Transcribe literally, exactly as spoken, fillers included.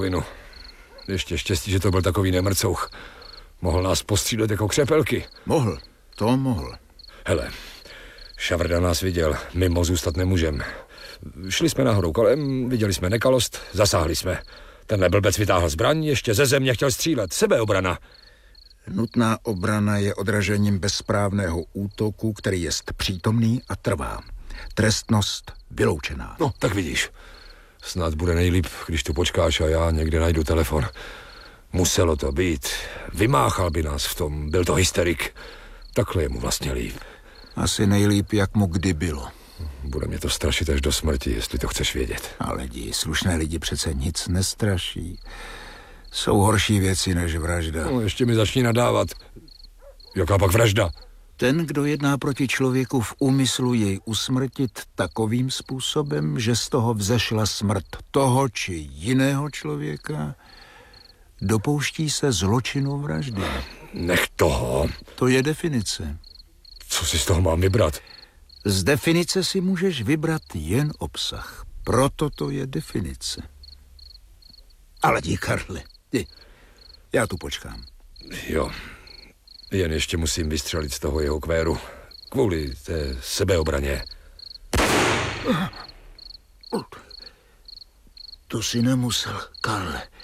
Vinu. Ještě štěstí, že to byl takový nemrcouch. Mohl nás postřílet jako křepelky. Mohl, to mohl. Hele, Šavrda nás viděl, mimo zůstat nemůžem. Šli jsme nahoru kolem, viděli jsme nekalost, zasáhli jsme. Tenhle blbec vytáhl zbraň, ještě ze země chtěl střílet. Sebeobrana. Nutná obrana je odražením bezsprávného útoku, který je přítomný a trvá. Trestnost vyloučená. No, tak vidíš. Snad bude nejlíp, když tu počkáš a já někde najdu telefon. Muselo to být. Vymáchal by nás v tom. Byl to hysterik. Takhle je mu vlastně líp. Asi nejlíp, jak mu kdy bylo. Bude mě to strašit až do smrti, jestli to chceš vědět. Ale lidi, slušné lidi přece nic nestraší. Jsou horší věci než vražda. No, ještě mi začni nadávat. Jaká pak vražda? Ten, kdo jedná proti člověku v úmyslu jej usmrtit takovým způsobem, že z toho vzešla smrt toho či jiného člověka, dopouští se zločinu vraždy. Nech toho. To je definice. Co si z toho mám vybrat? Z definice si můžeš vybrat jen obsah. Proto to je definice. Ale ti, Karle, ty, já tu počkám. Jo, jen ještě musím vystřelit z toho jeho kvéru. Kvůli té sebeobraně. To si nemusel, Karle.